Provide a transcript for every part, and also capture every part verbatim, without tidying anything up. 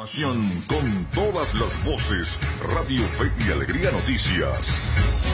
información con todas las voces. Radio Fe y Alegría Noticias.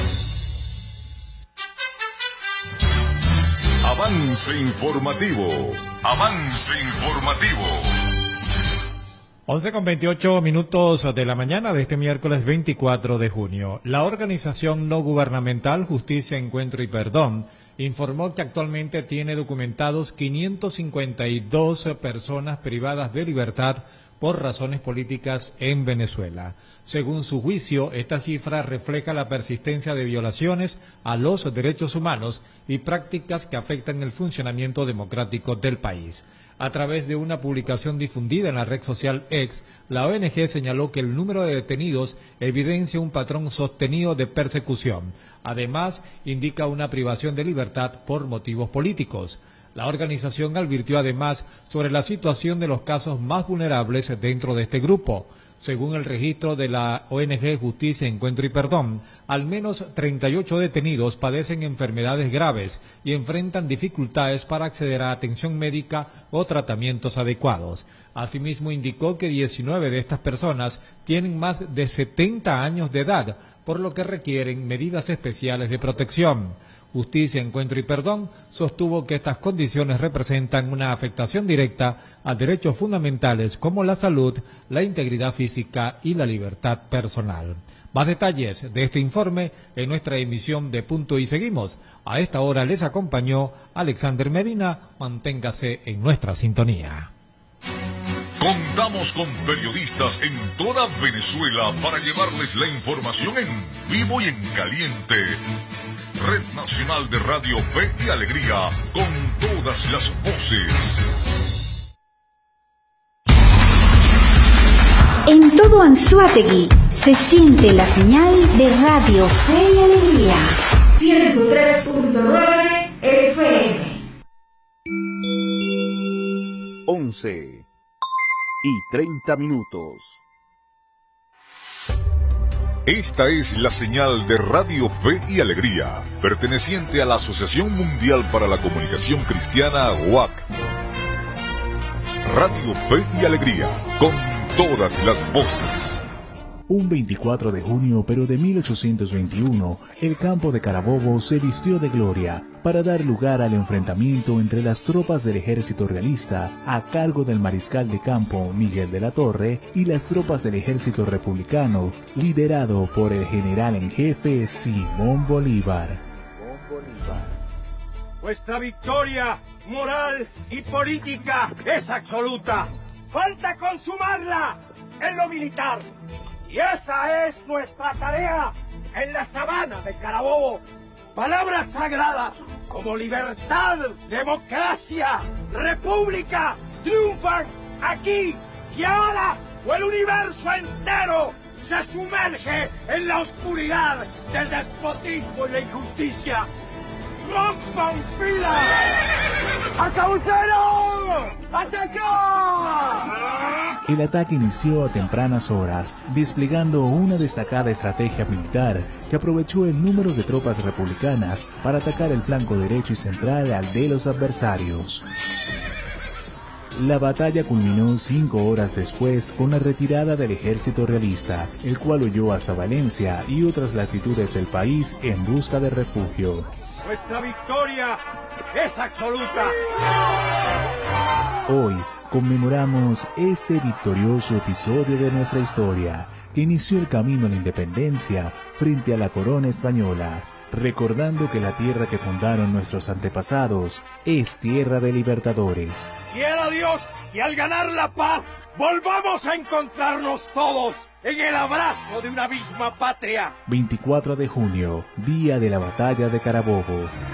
Avance informativo. Avance informativo. once con veintiocho minutos de la mañana de este miércoles veinticuatro de junio. La organización no gubernamental Justicia, Encuentro y Perdón informó que actualmente tiene documentados quinientas cincuenta y dos personas privadas de libertad por razones políticas en Venezuela. Según su juicio, esta cifra refleja la persistencia de violaciones a los derechos humanos y prácticas que afectan el funcionamiento democrático del país. A través de una publicación difundida en la red social X, la O N G señaló que el número de detenidos evidencia un patrón sostenido de persecución. Además, indica una privación de libertad por motivos políticos. La organización advirtió además sobre la situación de los casos más vulnerables dentro de este grupo. Según el registro de la O N G Justicia, Encuentro y Perdón, al menos treinta y ocho detenidos padecen enfermedades graves y enfrentan dificultades para acceder a atención médica o tratamientos adecuados. Asimismo, indicó que diecinueve de estas personas tienen más de setenta años de edad, por lo que requieren medidas especiales de protección. Justicia, Encuentro y Perdón sostuvo que estas condiciones representan una afectación directa a derechos fundamentales como la salud, la integridad física y la libertad personal. Más detalles de este informe en nuestra emisión de Punto y Seguimos. A esta hora les acompañó Alexander Medina. Manténgase en nuestra sintonía. Contamos con periodistas en toda Venezuela para llevarles la información en vivo y en caliente. Red Nacional de Radio Fe y Alegría, con todas las voces. En todo Anzoátegui se siente la señal de Radio Fe y Alegría. ciento tres punto nueve F M. once y treinta minutos. Esta es la señal de Radio Fe y Alegría, perteneciente a la Asociación Mundial para la Comunicación Cristiana, U A C. Radio Fe y Alegría, con todas las voces. Un veinticuatro de junio, pero de mil ochocientos veintiuno, el campo de Carabobo se vistió de gloria para dar lugar al enfrentamiento entre las tropas del ejército realista a cargo del mariscal de campo Miguel de la Torre y las tropas del ejército republicano liderado por el general en jefe Simón Bolívar. Vuestra victoria moral y política es absoluta. Falta consumarla en lo militar. Y esa es nuestra tarea en la sabana de Carabobo. Palabras sagradas como libertad, democracia, república, triunfan aquí y ahora, o el universo entero se sumerge en la oscuridad del despotismo y la injusticia. ¡Rompan filas! ¡A caucero! ¡Atacar! El ataque inició a tempranas horas, desplegando una destacada estrategia militar que aprovechó el número de tropas republicanas para atacar el flanco derecho y central al de los adversarios. La batalla culminó cinco horas después con la retirada del ejército realista, el cual huyó hasta Valencia y otras latitudes del país en busca de refugio. Nuestra victoria es absoluta. Hoy conmemoramos este victorioso episodio de nuestra historia, que inició el camino a la independencia frente a la corona española, recordando que la tierra que fundaron nuestros antepasados es tierra de libertadores. Quiera Dios que al ganar la paz volvamos a encontrarnos todos en el abrazo de una misma patria. veinticuatro de junio, día de la batalla de Carabobo.